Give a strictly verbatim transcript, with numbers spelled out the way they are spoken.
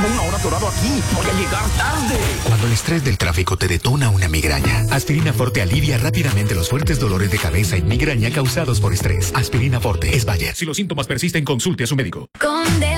llevo una hora atorado aquí. Voy a llegar tarde. Cuando el estrés del tráfico te detona una migraña, Aspirina Forte alivia rápidamente los fuertes dolores de cabeza y migraña causados por estrés. Aspirina Forte es Bayer. Si los síntomas persisten, consulte a su médico. Con